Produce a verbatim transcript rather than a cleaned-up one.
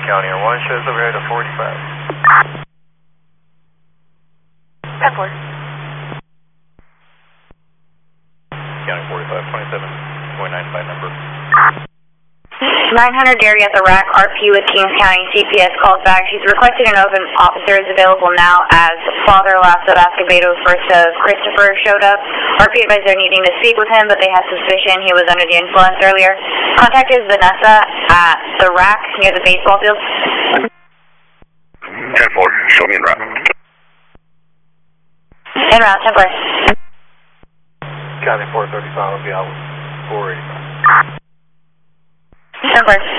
County or one shows over here to forty-five. ten four. County forty-five, twenty-seven point nine by number. nine hundred Gary at the rack, R P with Kings County, C P S calls back. She's requesting an open officer is available now as Father Lasso Escobedo first of Christopher showed up. R P advised they're needing to speak with him, but they have suspicion he was under the influence earlier. Contact is Vanessa at the rack near the baseball field. ten four, show me en route. En route, ten four. County four thirty-five will be out four eighty-five. ten four.